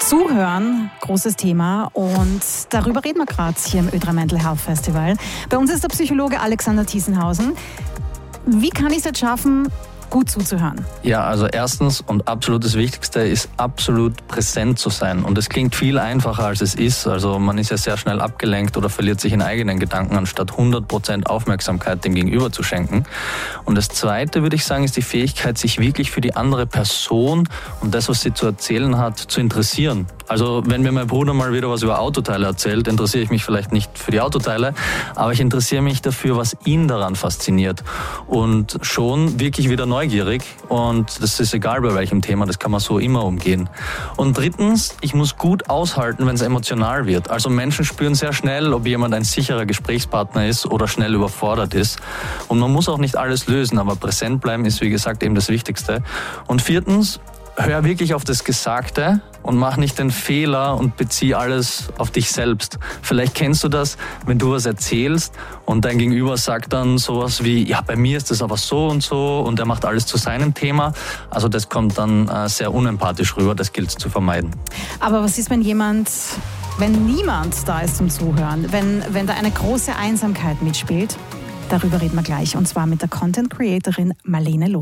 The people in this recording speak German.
Zuhören, großes Thema, und darüber reden wir gerade hier im Ö3 Mental Health Festival. Bei uns ist der Psychologe Alexander Thiesenhausen. Wie kann ich es jetzt schaffen, gut zuzuhören? Ja, also erstens und absolut das Wichtigste ist absolut präsent zu sein. Und es klingt viel einfacher, als es ist. Also man ist ja sehr schnell abgelenkt oder verliert sich in eigenen Gedanken, anstatt 100% Aufmerksamkeit dem Gegenüber zu schenken. Und das Zweite, würde ich sagen, ist die Fähigkeit, sich wirklich für die andere Person und das, was sie zu erzählen hat, zu interessieren. Also wenn mir mein Bruder mal wieder was über Autoteile erzählt, interessiere ich mich vielleicht nicht für die Autoteile, aber ich interessiere mich dafür, was ihn daran fasziniert. Und schon wirklich wieder neugierig, und das ist egal bei welchem Thema, das kann man so immer umgehen. Und drittens, ich muss gut aushalten, wenn es emotional wird. Also Menschen spüren sehr schnell, ob jemand ein sicherer Gesprächspartner ist oder schnell überfordert ist. Und man muss auch nicht alles lösen, aber präsent bleiben ist, wie gesagt, eben das Wichtigste. Und viertens, hör wirklich auf das Gesagte und mach nicht den Fehler und bezieh alles auf dich selbst. Vielleicht kennst du das, wenn du was erzählst und dein Gegenüber sagt dann sowas wie, ja, bei mir ist das aber so, und er macht alles zu seinem Thema. Also das kommt dann sehr unempathisch rüber, das gilt es zu vermeiden. Aber was ist, wenn niemand da ist zum Zuhören, wenn da eine große Einsamkeit mitspielt? Darüber reden wir gleich, und zwar mit der Content-Creatorin Marlene Loh.